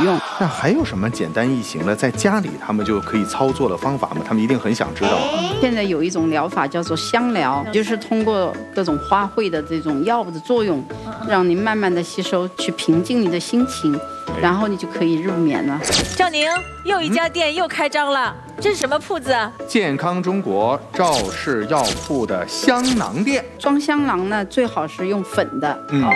用。 那还有什么简单易行的，在家里他们就可以操作的方法吗？他们一定很想知道。 现在有一种疗法叫做香疗，就是通过各种花卉的这种药物的作用，让你慢慢的吸收，去平静你的心情，然后你就可以入眠了。 赵宁，又一家店又开张了，这是什么铺子啊？ 健康中国赵氏药铺的香囊店。 装香囊呢，最好是用粉的，